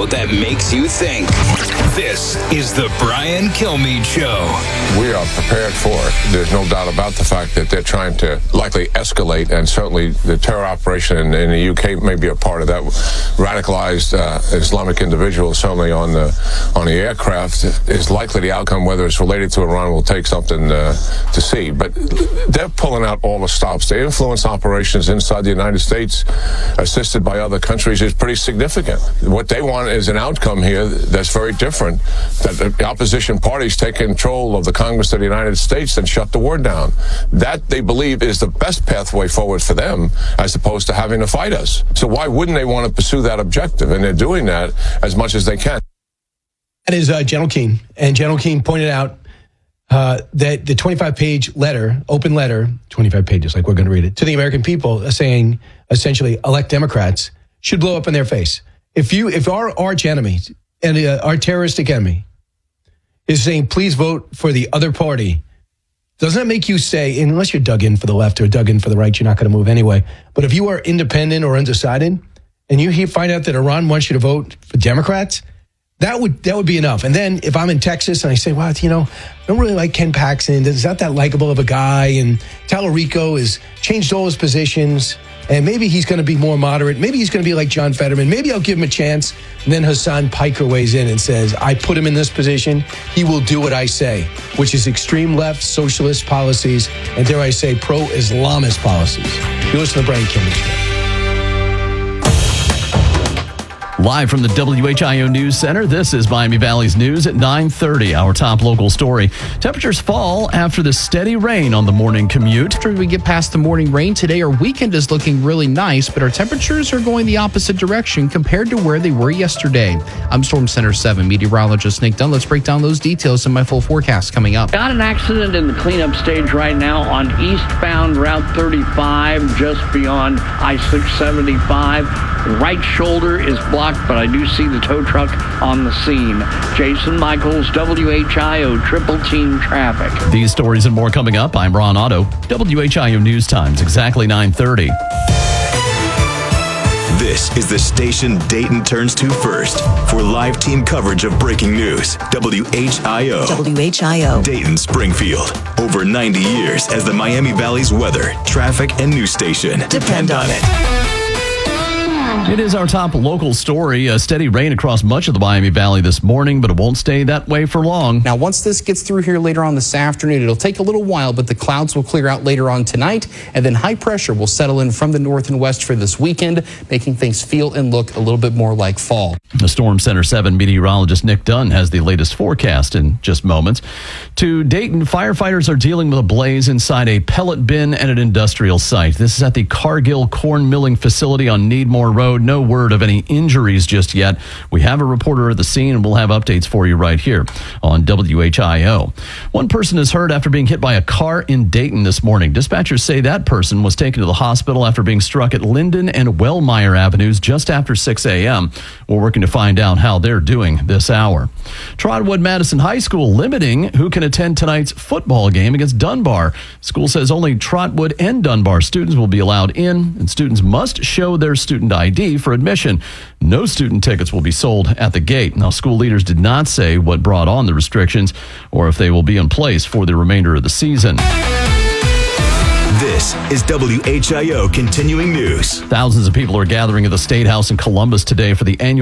show that makes you think. This is the Brian Kilmeade Show. We are prepared for it. There's no doubt about the fact that they're trying to likely escalate, and certainly the terror operation in the UK may be a part of that. Radicalized Islamic individuals, certainly on the aircraft, is likely the outcome. Whether it's related to Iran, we'll take something to see. But they're pulling out all the stops. The influence operations inside the United States, assisted by other countries, is pretty significant. What they want is an outcome here that's very different, that the opposition parties take control of the Congress of the United States and shut the war down. That, they believe, is the best pathway forward for them, as opposed to having to fight us. So why wouldn't they want to pursue that objective? And they're doing that as much as they can. That is General Keane. And General Keane pointed out that the 25-page letter, open letter, 25 pages, like we're going to read it, to the American people, saying, essentially, elect Democrats, should blow up in their face. If our arch enemy and our terroristic enemy is saying, please vote for the other party, doesn't that make you say, unless you're dug in for the left or dug in for the right, you're not going to move anyway. But if you are independent or undecided, and you find out that Iran wants you to vote for Democrats, that would be enough. And then if I'm in Texas and I say, well, I don't really like Ken Paxton. He's not that likable of a guy. And Tallarico has changed all his positions. And maybe he's going to be more moderate. Maybe he's going to be like John Fetterman. Maybe I'll give him a chance. And then Hassan Piker weighs in and says, I put him in this position. He will do what I say, which is extreme left socialist policies. And dare I say, pro-Islamist policies. You listen to the Brian Kilmeade Show. Live from the WHIO News Center, this is Miami Valley's News at 9:30. Our top local story. Temperatures fall after the steady rain on the morning commute. After we get past the morning rain today, our weekend is looking really nice, but our temperatures are going the opposite direction compared to where they were yesterday. I'm Storm Center 7 meteorologist Nick Dunn. Let's break down those details in my full forecast coming up. Got an accident in the cleanup stage right now on eastbound Route 35, just beyond I-675. Right shoulder is blocked, but I do see the tow truck on the scene. Jason Michaels, WHIO Triple Team Traffic. These stories and more coming up. I'm Ron Otto, WHIO News Times, exactly 9:30. This is the station Dayton turns to first for live team coverage of breaking news. WHIO. WHIO. Dayton, Springfield. Over 90 years as the Miami Valley's weather, traffic, and news station. Depend on it. It is our top local story. A steady rain across much of the Miami Valley this morning, but it won't stay that way for long. Now, once this gets through here later on this afternoon, it'll take a little while, but the clouds will clear out later on tonight, and then high pressure will settle in from the north and west for this weekend, making things feel and look a little bit more like fall. The Storm Center 7 meteorologist Nick Dunn has the latest forecast in just moments. To Dayton, firefighters are dealing with a blaze inside a pellet bin at an industrial site. This is at the Cargill corn milling facility on Needmore Road. No word of any injuries just yet. We have a reporter at the scene, and we'll have updates for you right here on WHIO. One person is hurt after being hit by a car in Dayton this morning. Dispatchers say that person was taken to the hospital after being struck at Linden and Wellmeyer Avenues just after 6 a.m. We're working to find out how they're doing this hour. Trotwood Madison High School limiting who can attend tonight's football game against Dunbar. School says only Trotwood and Dunbar students will be allowed in, and students must show their student ID for admission. No student tickets will be sold at the gate. Now, school leaders did not say what brought on the restrictions or if they will be in place for the remainder of the season. This is WHIO Continuing News. Thousands of people are gathering at the State House in Columbus today for the annual